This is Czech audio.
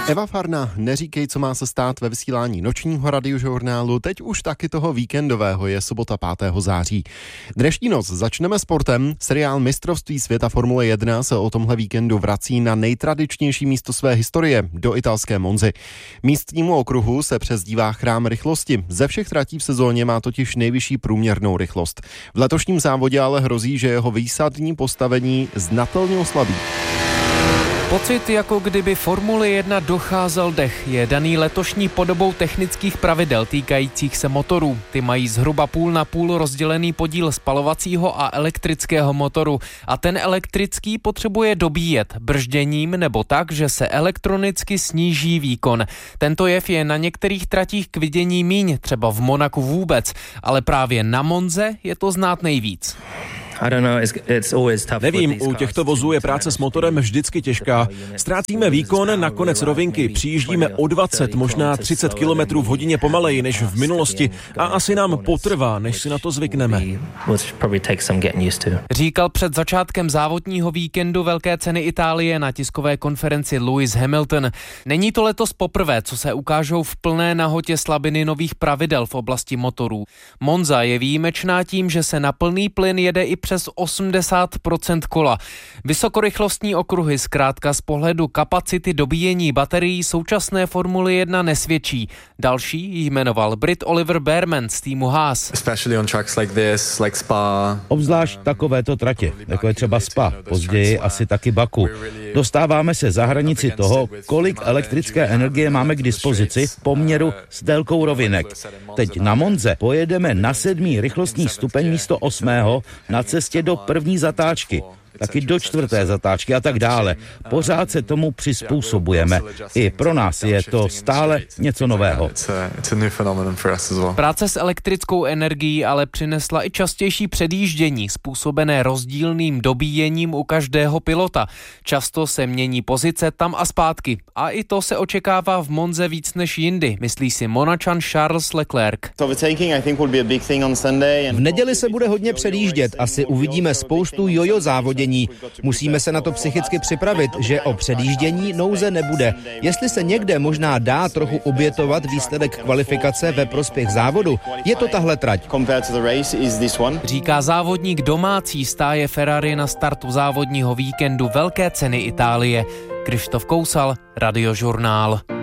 Eva Farna, neříkej, co má se stát ve vysílání nočního radiožurnálu, teď už taky toho víkendového, je sobota 5. září. Dnešní noc začneme sportem. Seriál Mistrovství světa Formule 1 se o tomhle víkendu vrací na nejtradičnější místo své historie, do italské Monzy. Místnímu okruhu se přezdívá Chrám rychlosti. Ze všech tratí v sezóně má totiž nejvyšší průměrnou rychlost. V letošním závodě ale hrozí, že jeho výsadní postavení znatelně oslabí. Pocit, jako kdyby Formule 1 docházel dech, je daný letošní podobou technických pravidel týkajících se motorů. Ty mají zhruba půl na půl rozdělený podíl spalovacího a elektrického motoru. A ten elektrický potřebuje dobíjet bržděním nebo tak, že se elektronicky sníží výkon. Tento jev je na některých tratích k vidění míň, třeba v Monaku vůbec, ale právě na Monze je to znát nejvíc. Nevím, u těchto vozů je práce s motorem vždycky těžká. Ztrácíme výkon na konec rovinky, přijíždíme o 20, možná 30 km v hodině pomaleji než v minulosti a asi nám potrvá, než si na to zvykneme. Říkal před začátkem závodního víkendu Velké ceny Itálie na tiskové konferenci Lewis Hamilton. Není to letos poprvé, co se ukážou v plné nahotě slabiny nových pravidel v oblasti motorů. Monza je výjimečná tím, že se na plný plyn jede i přes 80% kola. Vysokorychlostní okruhy zkrátka z pohledu kapacity dobíjení baterií současné Formule 1 nesvědčí. Další jmenoval Brit Oliver Bearman z týmu Haas. Obzvlášť takovéto tratě, jako je třeba Spa, později asi taky Baku. Dostáváme se za hranici toho, kolik elektrické energie máme k dispozici v poměru s délkou rovinek. Teď na Monze pojedeme na 7. rychlostní stupeň místo 8. na cestě do první zatáčky, taky do 4. zatáčky a tak dále. Pořád se tomu přizpůsobujeme. I pro nás je to stále něco nového. Práce s elektrickou energií ale přinesla i častější předjíždění, způsobené rozdílným dobíjením u každého pilota. Často se mění pozice tam a zpátky. A i to se očekává v Monze víc než jindy, myslí si Monačan Charles Leclerc. V neděli se bude hodně předjíždět, asi uvidíme spoustu jojo závodění. Musíme se na to psychicky připravit, že o předjíždění nouze nebude. Jestli se někde možná dá trochu obětovat výsledek kvalifikace ve prospěch závodu, je to tahle trať. Říká závodník domácí stáje Ferrari na startu závodního víkendu Velké ceny Itálie. Krištof Kousal, Radiožurnál.